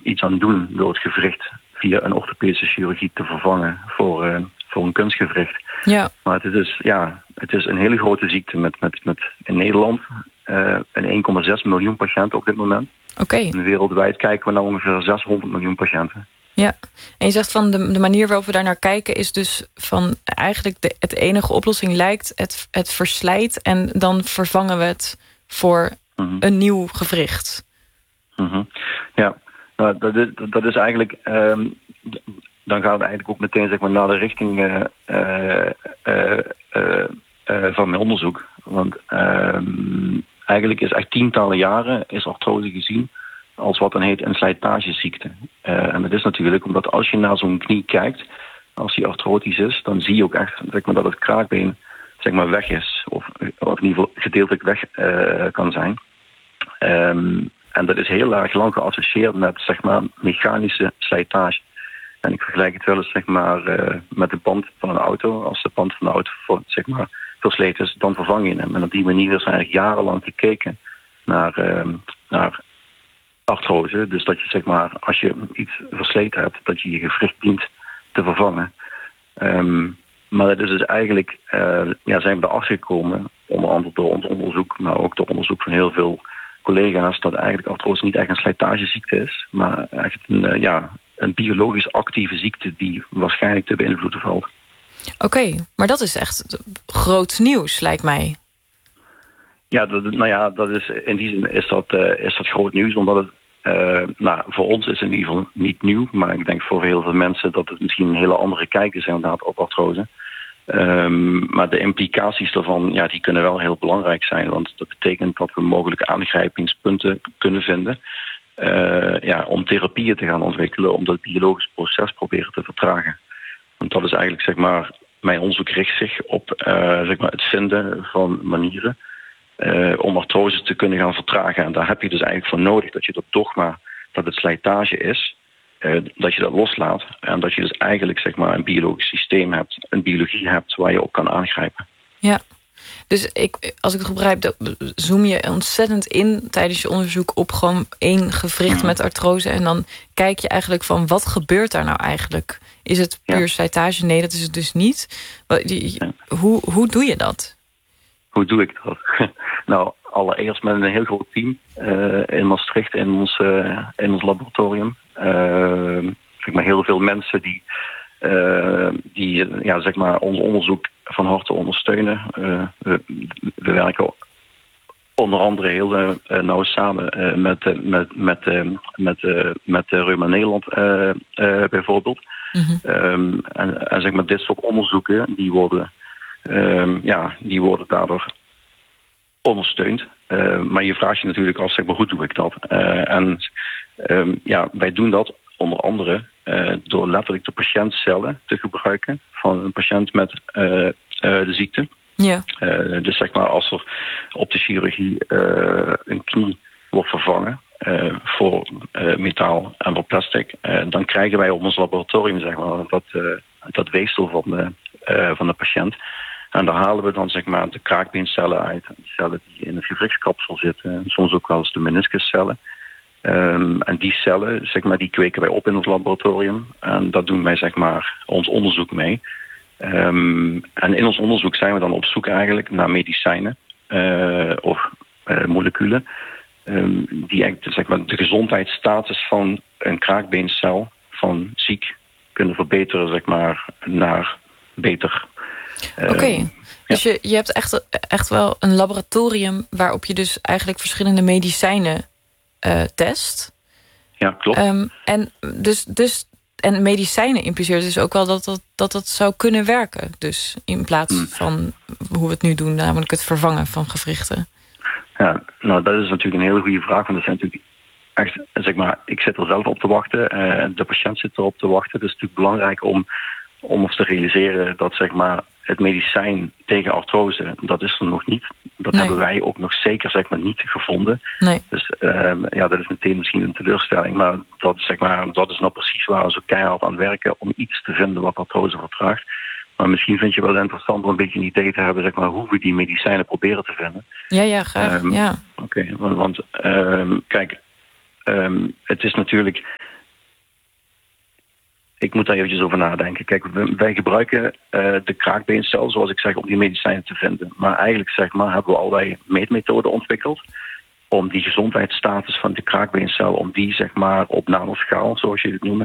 iets aan doen door het gewricht via een orthopedische chirurgie te vervangen voor een kunstgewricht. Ja. Maar het is een hele grote ziekte met in Nederland 1,6 miljoen patiënten op dit moment. Oké. En wereldwijd kijken we naar ongeveer 600 miljoen patiënten. Ja, en je zegt van de manier waarop we daar naar kijken is dus van eigenlijk het enige oplossing lijkt het verslijt en dan vervangen we het voor een nieuw gewricht. Ja, nou, dat is eigenlijk dan gaan we eigenlijk ook meteen zeg maar naar de richting van mijn onderzoek. Want eigenlijk is echt tientallen jaren is artrose gezien als wat dan heet een slijtageziekte. En dat is natuurlijk omdat als je naar zo'n knie kijkt, als die artrotisch is, dan zie je ook echt zeg maar, dat het kraakbeen zeg maar, weg is. Of in ieder geval gedeeltelijk weg kan zijn. En dat is heel erg lang geassocieerd met zeg maar, mechanische slijtage. En ik vergelijk het wel eens zeg maar, met de band van een auto. Als de band van de auto zeg maar, versleten is, dan vervang je hem. En op die manier is er eigenlijk jarenlang gekeken naar artrose. Dus dat je zeg maar, als je iets versleten hebt, dat je je gewricht dient te vervangen. Maar dat is dus eigenlijk, zijn we erachter gekomen, onder andere door ons onderzoek, maar ook door onderzoek van heel veel collega's, dat eigenlijk artrose niet echt een slijtageziekte is, maar echt een biologisch actieve ziekte die waarschijnlijk te beïnvloeden valt. Oké, maar dat is echt groot nieuws, lijkt mij. Ja, dat is in die zin is dat groot nieuws, omdat het voor ons is het in ieder geval niet nieuw, maar ik denk voor heel veel mensen dat het misschien een hele andere kijk is inderdaad op artrose. Maar de implicaties daarvan, die kunnen wel heel belangrijk zijn, want dat betekent dat we mogelijke aangrijpingspunten kunnen vinden om therapieën te gaan ontwikkelen, om dat biologisch proces proberen te vertragen. Want dat is eigenlijk, zeg maar, mijn onderzoek richt zich op zeg maar het vinden van manieren om artrose te kunnen gaan vertragen. En daar heb je dus eigenlijk voor nodig dat je dat dogma dat het slijtage is, dat je dat loslaat. En dat je dus eigenlijk zeg maar een biologisch systeem hebt, een biologie hebt waar je op kan aangrijpen. Ja, dus als ik het goed begrijp, zoom je ontzettend in tijdens je onderzoek op gewoon één gewricht met artrose. En dan kijk je eigenlijk van wat gebeurt daar nou eigenlijk? Is het puur slijtage? Nee, dat is het dus niet. Hoe doe je dat? Hoe doe ik dat? Nou, allereerst met een heel groot team in Maastricht in ons laboratorium. Zeg maar heel veel mensen die zeg maar ons onderzoek van harte ondersteunen. We werken onder andere heel nauw samen met Reuma Nederland bijvoorbeeld. En zeg maar dit soort onderzoeken die worden daardoor ondersteund. Maar je vraagt je natuurlijk af, zeg maar, hoe doe ik dat? Wij doen dat onder andere door letterlijk de patiëntcellen te gebruiken van een patiënt met de ziekte. Ja. Dus zeg maar, als er op de chirurgie een knie wordt vervangen voor metaal en voor plastic, dan krijgen wij op ons laboratorium zeg maar, dat weefsel van de patiënt. En daar halen we dan zeg maar de kraakbeencellen uit. De cellen die in het gewrichtskapsel zitten. En soms ook wel eens de meniscuscellen. En die cellen, zeg maar, die kweken wij op in ons laboratorium. En daar doen wij zeg maar ons onderzoek mee. En in ons onderzoek zijn we dan op zoek eigenlijk naar medicijnen of moleculen. Die eigenlijk zeg maar, de gezondheidsstatus van een kraakbeencel van ziek kunnen verbeteren zeg maar, naar beter. Oké. Dus je hebt echt wel een laboratorium waarop je dus eigenlijk verschillende medicijnen test. Ja, klopt. En medicijnen impliceert dus ook wel dat zou kunnen werken. Dus in plaats van hoe we het nu doen, namelijk het vervangen van gewrichten. Ja, nou dat is natuurlijk een hele goede vraag. Want dat zijn natuurlijk echt, zeg maar, ik zit er zelf op te wachten. De patiënt zit erop te wachten. Dus het is natuurlijk belangrijk om ons te realiseren dat zeg maar het medicijn tegen artrose, dat is er nog niet. Dat hebben wij ook nog zeker zeg maar niet gevonden. Nee. Dus dat is meteen misschien een teleurstelling. Maar dat is nou precies waar we zo keihard aan werken om iets te vinden wat artrose vertraagt. Maar misschien vind je wel interessant om een beetje een idee te hebben zeg maar, hoe we die medicijnen proberen te vinden. Ja, graag. Oké, want kijk, het is natuurlijk Ik moet daar eventjes over nadenken. Kijk, wij gebruiken de kraakbeencel, zoals ik zeg, om die medicijnen te vinden. Maar eigenlijk hebben we allerlei meetmethoden ontwikkeld om die gezondheidsstatus van de kraakbeencel, om die op nanoschaal, zoals je het noemt,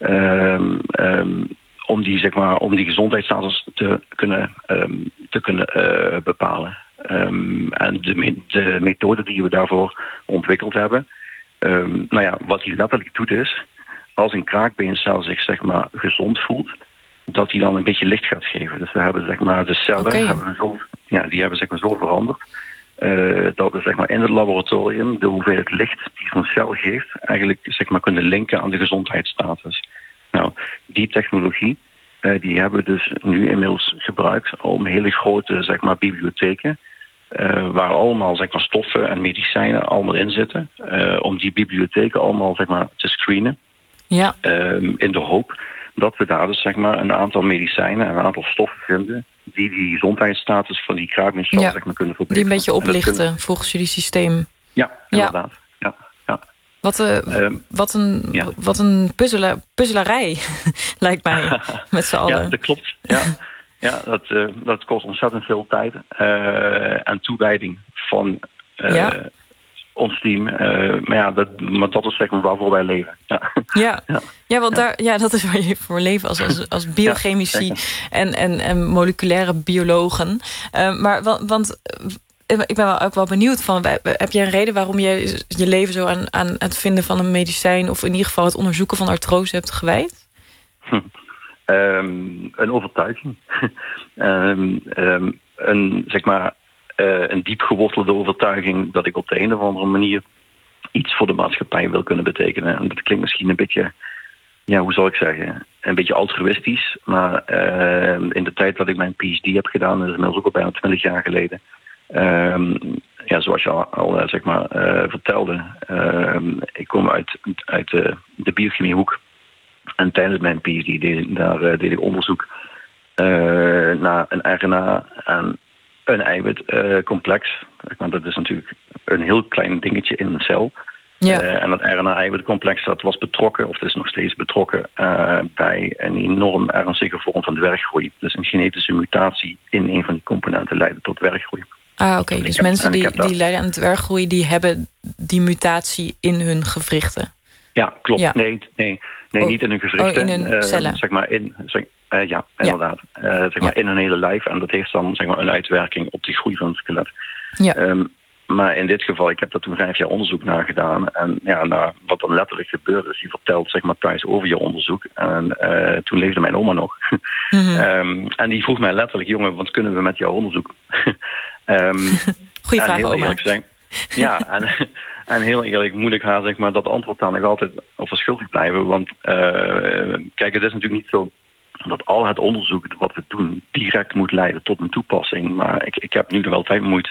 om die gezondheidsstatus te kunnen bepalen. En de methode die we daarvoor ontwikkeld hebben, wat die letterlijk doet is, als een kraakbeencel zich gezond voelt, dat die dan een beetje licht gaat geven. Dus we hebben de cellen die hebben zo veranderd dat we in het laboratorium de hoeveelheid licht die zo'n cel geeft eigenlijk kunnen linken aan de gezondheidsstatus. Nou, die technologie die hebben we dus nu inmiddels gebruikt om hele grote bibliotheken waar allemaal stoffen en medicijnen allemaal in zitten, om die bibliotheken allemaal te screenen. Ja. In de hoop dat we daar dus een aantal medicijnen en een aantal stoffen vinden die gezondheidsstatus van die kraakbeencel kunnen verbeteren. Die een beetje oplichten volgens jullie systeem. Ja, inderdaad. Ja. Wat een puzzelarij lijkt mij met z'n allen. Ja, dat klopt. Ja, dat kost ontzettend veel tijd en toewijding van ons team. Maar dat is waarvoor wij leven. Want dat is waar je voor leven als biochemici en moleculaire biologen. Want ik ben ook wel benieuwd van, heb jij een reden waarom je je leven zo aan het vinden van een medicijn, of in ieder geval het onderzoeken van artrose hebt gewijd? Een overtuiging. Een diep gewortelde overtuiging dat ik op de een of andere manier iets voor de maatschappij wil kunnen betekenen. En dat klinkt misschien een beetje, hoe zal ik zeggen, een beetje altruïstisch. Maar in de tijd dat ik mijn PhD heb gedaan, dat is inmiddels ook al bijna 20 jaar geleden. Zoals je al vertelde, ik kom uit de biochemiehoek. En tijdens mijn PhD deed ik onderzoek naar een RNA en een eiwitcomplex. Dat is natuurlijk een heel klein dingetje in een cel. Ja. En dat RNA-eiwitcomplex dat was betrokken, of is nog steeds betrokken, bij een enorm ernstige vorm van dwerggroei. Dus een genetische mutatie in een van die componenten leidde tot dwerggroei. Oké. Dus mensen die lijden aan dwerggroei, die hebben die mutatie in hun gewrichten? Ja, klopt. Ja. Nee, niet in hun gewrichten. In hun cellen. Inderdaad. In hun hele lijf. En dat heeft dan een uitwerking op de groei van het skelet. Ja. Maar in dit geval, ik heb daar toen 5 jaar onderzoek naar gedaan. En wat dan letterlijk gebeurde is, je vertelt thuis over je onderzoek. En toen leefde mijn oma nog. Mm-hmm. En die vroeg mij letterlijk, jongen, wat kunnen we met jouw onderzoek? Goeie vraag, oma. En heel eerlijk moet ik haar dat antwoord daar nog altijd over schuldig blijven. Want kijk, het is natuurlijk niet zo dat al het onderzoek wat we doen direct moet leiden tot een toepassing. Maar ik heb nu er wel tijd moeite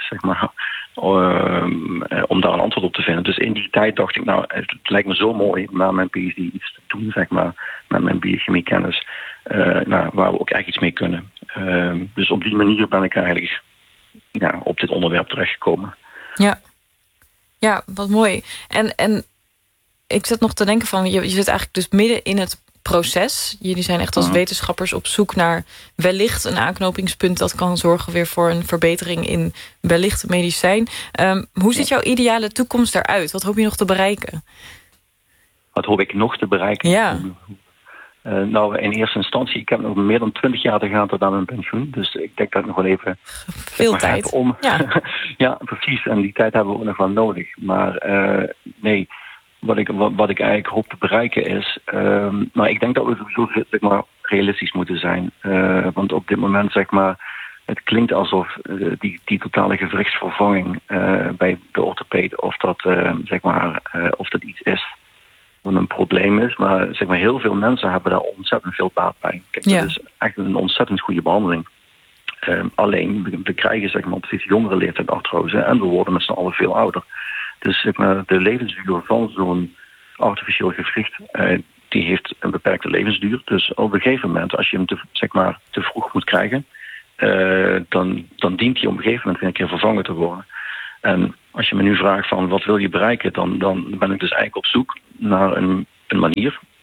om daar een antwoord op te vinden. Dus in die tijd dacht ik, het lijkt me zo mooi na mijn PhD iets te doen, met mijn biochemiekennis, waar we ook echt iets mee kunnen. Dus op die manier ben ik eigenlijk op dit onderwerp terechtgekomen. Ja, wat mooi. En ik zat nog te denken van, je zit eigenlijk dus midden in het proces. Jullie zijn echt als wetenschappers op zoek naar wellicht een aanknopingspunt dat kan zorgen weer voor een verbetering in wellicht medicijn. Hoe ziet jouw ideale toekomst eruit? Wat hoop je nog te bereiken? Wat hoop ik nog te bereiken? Ja. In eerste instantie, ik heb nog meer dan 20 jaar te gaan tot aan mijn pensioen. Dus ik denk dat ik nog wel even veel tijd om. Ja. Ja, precies. En die tijd hebben we ook nog wel nodig. Maar nee, wat ik eigenlijk hoop te bereiken is, ik denk dat we sowieso realistisch moeten zijn. Want op dit moment het klinkt alsof die totale gewrichtsvervanging bij de orthopeed, of dat iets is wat een probleem is. Maar heel veel mensen hebben daar ontzettend veel baat bij. Kijk, dat is echt een ontzettend goede behandeling. Alleen, we krijgen op steeds jongere leeftijd artrose en we worden met z'n allen veel ouder. Dus de levensduur van zo'n artificieel gewricht, die heeft een beperkte levensduur. Dus op een gegeven moment, als je hem te vroeg moet krijgen, dan dient hij op een gegeven moment weer een keer vervangen te worden. En als je me nu vraagt van wat wil je bereiken, dan ben ik dus eigenlijk op zoek naar een manier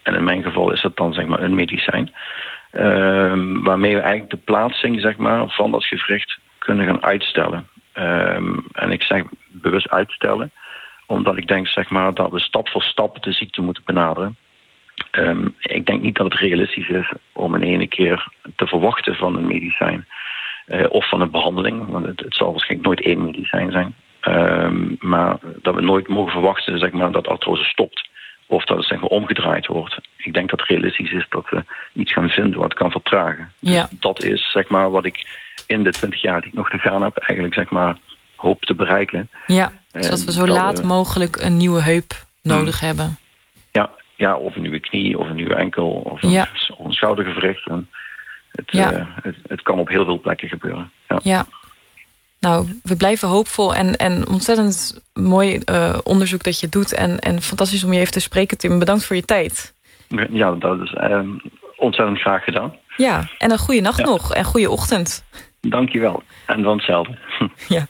En in mijn geval is dat dan zeg maar een medicijn. Waarmee we eigenlijk de plaatsing zeg maar, van dat gewricht kunnen gaan uitstellen. En ik zeg bewust uitstellen, omdat ik denk zeg maar, dat we stap voor stap de ziekte moeten benaderen. Ik denk niet dat het realistisch is om in ene keer te verwachten van een medicijn of van een behandeling, want het zal waarschijnlijk nooit één medicijn zijn. Maar dat we nooit mogen verwachten zeg maar, dat artrose stopt of dat het zeg maar, omgedraaid wordt. Ik denk dat het realistisch is dat we iets gaan vinden wat kan vertragen. Ja. Dus dat is zeg maar, wat ik in de 20 jaar die ik nog te gaan heb eigenlijk zeg maar, hoop te bereiken. Ja, zodat we zo laat mogelijk een nieuwe heup nodig hebben. Ja, of een nieuwe knie, of een nieuwe enkel, of een schoudergewricht. Het kan op heel veel plekken gebeuren. Ja. Nou, we blijven hoopvol en ontzettend mooi onderzoek dat je doet. En fantastisch om je even te spreken, Tim. Bedankt voor je tijd. Ja, dat is ontzettend graag gedaan. Ja, en een goede nacht nog en goede ochtend. Dank je wel. En dan hetzelfde. Ja.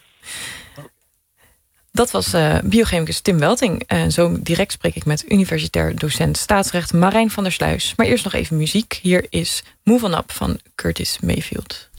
Dat was biochemicus Tim Welting. En zo direct spreek ik met universitair docent staatsrecht Marijn van der Sluijs. Maar eerst nog even muziek. Hier is Move On Up van Curtis Mayfield.